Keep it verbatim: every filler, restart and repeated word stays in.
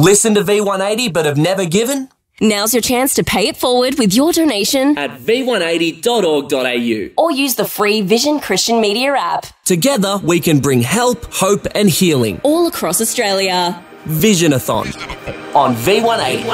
Listen to V one eighty but have never given? Now's your chance to pay it forward with your donation At v one eighty dot org dot a u. or use the free Vision Christian Media app. Together, we can bring help, hope and healing. All across Australia. Visionathon on V one eighty.